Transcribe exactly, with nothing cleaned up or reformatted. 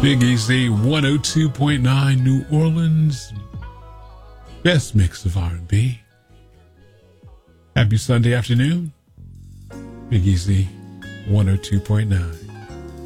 Big Easy one oh two point nine New Orleans. Best mix of R and B. Happy Sunday afternoon. Big Easy one oh two point nine.